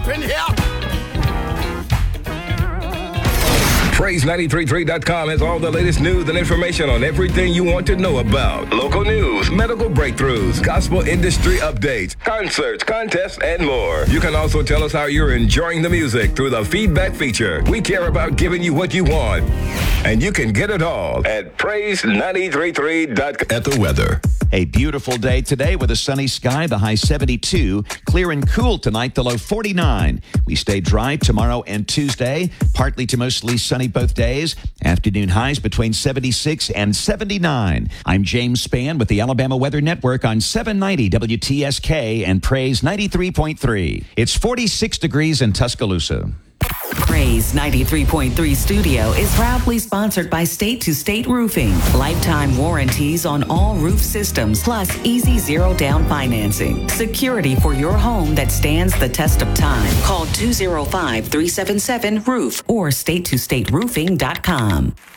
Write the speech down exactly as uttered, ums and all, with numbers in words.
up in here. Praise nine three three dot com has all the latest news and information on everything you want to know about. Local news, medical breakthroughs, gospel industry updates, concerts, contests, and more. You can also tell us how you're enjoying the music through the feedback feature. We care about giving you what you want, and you can get it all at praise nine three three dot com. At the weather. A beautiful day today with a sunny sky, the high seventy-two. Clear and cool tonight, the low forty-nine. We stay dry tomorrow and Tuesday. Partly to mostly sunny both days. Afternoon highs between seventy-six and seventy-nine. I'm James Spann with the Alabama Weather Network on seven ninety W T S K and Praise ninety-three point three. It's forty-six degrees in Tuscaloosa. Praise ninety-three point three Studio is proudly sponsored by State to State Roofing. Lifetime warranties on all roof systems, plus easy zero down financing. Security for your home that stands the test of time. Call two oh five, three seven seven, roof or state to state roofing dot com.